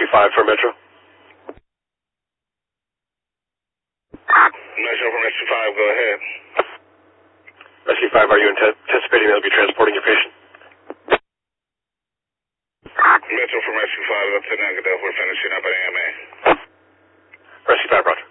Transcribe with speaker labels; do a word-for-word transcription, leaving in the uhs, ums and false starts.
Speaker 1: five for Metro.
Speaker 2: Metro from Rescue five, go ahead.
Speaker 1: Rescue five, are you anticipating they'll be transporting your patient?
Speaker 2: Metro from Rescue five, Lieutenant Goodell, we're finishing up at A M A.
Speaker 1: Rescue five, roger.